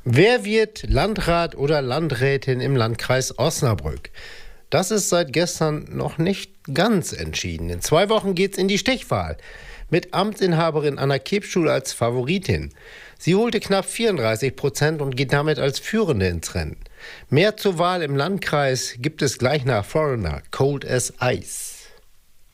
Wer wird Landrat oder Landrätin im Landkreis Osnabrück? Das ist seit gestern noch nicht ganz entschieden. In 2 Wochen geht's in die Stichwahl. Mit Amtsinhaberin Anna Kebschul als Favoritin. Sie holte knapp 34% und geht damit als Führende ins Rennen. Mehr zur Wahl im Landkreis gibt es gleich nach Foreigner, Cold as Ice.